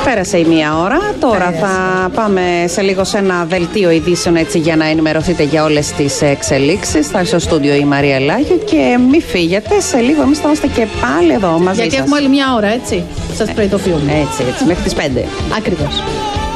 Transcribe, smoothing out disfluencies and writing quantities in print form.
Πέρασε η μία ώρα. Τώρα θα πάμε σε λίγο σε ένα δελτίο ειδήσεων, έτσι, για να ενημερωθείτε για όλες τις εξελίξεις. Θα έρθει στο στούντιο η Μαρία Λάγιου και μη φύγετε. Σε λίγο εμείς θα είμαστε και πάλι εδώ μαζί σας. Γιατί έχουμε άλλη μία ώρα, έτσι. Σας προειδοποιούμε. Έτσι, μέχρι τις 5. Ακριβώς.